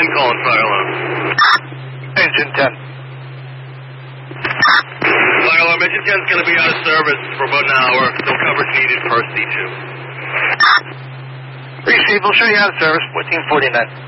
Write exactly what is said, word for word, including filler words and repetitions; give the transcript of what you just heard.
ten calling fire alarm. Engine ten. Fire alarm, engine ten is going to be out of service for about an hour. No coverage needed per C two. Receive, we'll show you out of service, fourteen forty-nine.